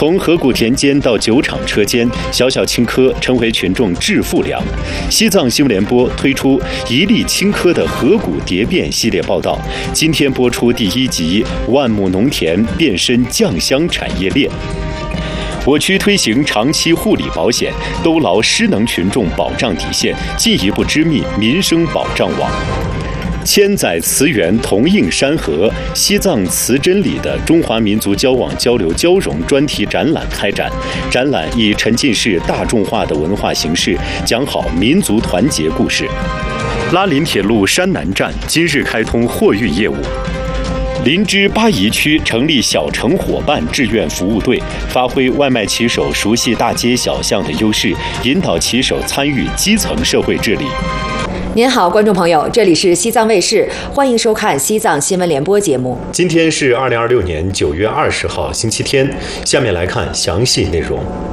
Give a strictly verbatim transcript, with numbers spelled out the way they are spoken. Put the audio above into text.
从河谷田间到酒厂车间，小小青稞成为群众致富粮。西藏新闻联播推出一粒青稞的河谷蝶变系列报道，今天播出第一集：万亩农田变身酱香产业链。我区推行长期护理保险，兜牢失能群众保障底线，进一步织密民生保障网。千载词源同映山河，西藏词真理的中华民族交往交流交融专题展览开展。展览以沉浸式大众化的文化形式，讲好民族团结故事。拉林铁路山南站今日开通货运业务。林芝巴宜区成立小城伙伴志愿服务队，发挥外卖骑手熟悉大街小巷的优势，引导骑手参与基层社会治理。 您好，观众朋友，这里是西藏卫视，欢迎收看西藏新闻联播节目。 今天是二零二六年九月二十号，星期天。下面来看详细内容。